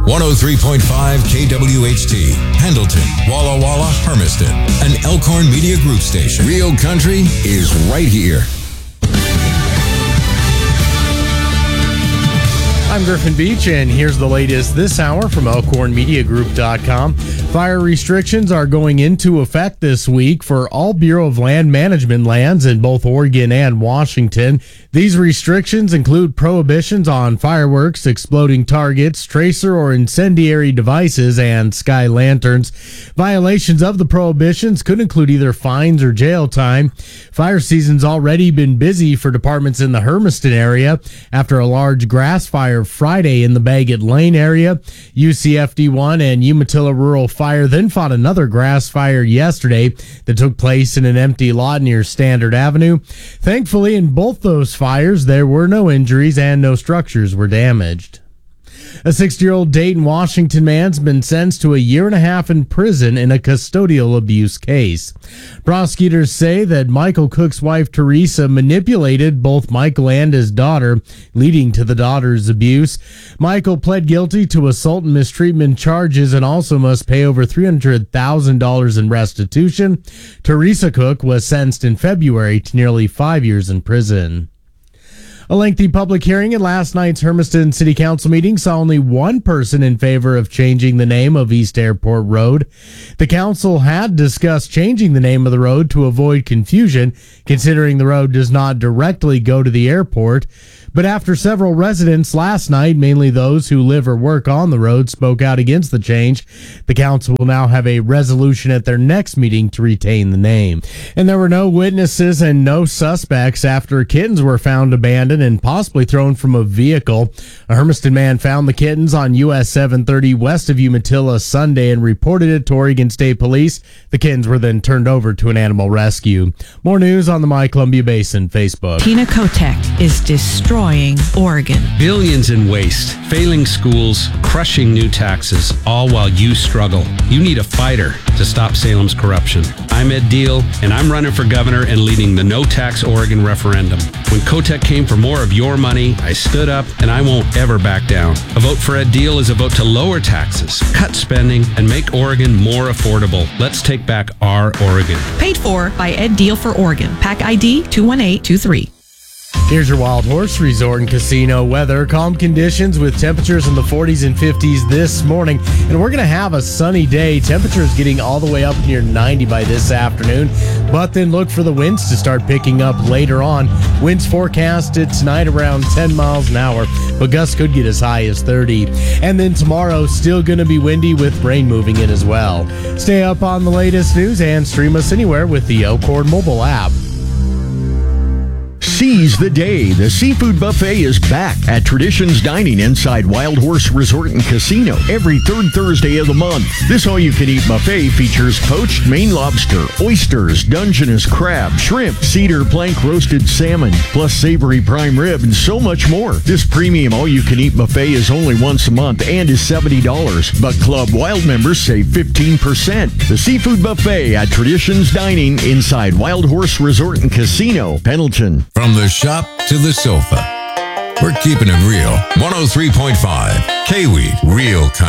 103.5 KWHT, Pendleton, Walla Walla, Hermiston, an Elkhorn Media Group station. Real country is right here. I'm Griffin Beach, and here's the latest this hour from ElkhornMediaGroup.com. Fire restrictions are going into effect this week for all Bureau of Land Management lands in both Oregon and Washington. These restrictions include prohibitions on fireworks, exploding targets, tracer or incendiary devices, and sky lanterns. Violations of the prohibitions could include either fines or jail time. Fire season's already been busy for departments in the Hermiston area after a large grass fire Friday in the Bagot Lane area. UCFD1 and Umatilla Rural Fire then fought another grass fire yesterday that took place in an empty lot near Standard Avenue. Thankfully, in both those fires, there were no injuries and no structures were damaged. A 60-year-old Dayton, Washington man's been sentenced to a year and a half in prison in a custodial abuse case. Prosecutors say that Michael Cook's wife, Teresa, manipulated both Michael and his daughter, leading to the daughter's abuse. Michael pled guilty to assault and mistreatment charges and also must pay over $300,000 in restitution. Teresa Cook was sentenced in February to nearly 5 years in prison. A lengthy public hearing at last night's Hermiston City Council meeting saw only one person in favor of changing the name of East Airport Road. The council had discussed changing the name of the road to avoid confusion, considering the road does not directly go to the airport. But after several residents last night, mainly those who live or work on the road, spoke out against the change, the council will now have a resolution at their next meeting to retain the name. And there were no witnesses and no suspects after kittens were found abandoned and possibly thrown from a vehicle. A Hermiston man found the kittens on US 730 west of Umatilla Sunday and reported it to Oregon State Police. The kittens were then turned over to an animal rescue. More news on the My Columbia Basin Facebook. Tina Kotek is destroying Oregon. Billions in waste, failing schools, crushing new taxes, all while you struggle. You need a fighter to stop Salem's corruption. I'm Ed Deal, and I'm running for governor and leading the No Tax Oregon referendum. When Kotek came for more of your money, I stood up, and I won't ever back down. A vote for Ed Deal is a vote to lower taxes, cut spending, and make Oregon more affordable. Let's take back our Oregon. Paid for by Ed Deal for Oregon. PAC ID 21823. Here's your Wild Horse Resort and Casino weather. Calm conditions with temperatures in the 40s and 50s this morning. And we're going to have a sunny day. Temperatures getting all the way up near 90 by this afternoon. But then look for the winds to start picking up later on. Winds forecasted tonight around 10 miles an hour. But gusts could get as high as 30. And then tomorrow, still going to be windy with rain moving in as well. Stay up on the latest news and stream us anywhere with the Elkhorn mobile app. Seize the day. The seafood buffet is back at Traditions Dining inside Wild Horse Resort and Casino every third Thursday of the month. This all-you-can-eat buffet features poached Maine lobster, oysters, Dungeness crab, shrimp, cedar plank roasted salmon, plus savory prime rib, and so much more. This premium all-you-can-eat buffet is only once a month and is $70, but Club Wild members save 15%. The seafood buffet at Traditions Dining inside Wild Horse Resort and Casino, Pendleton. From the shop to the sofa, we're keeping it real. 103.5 K-Weed, real country.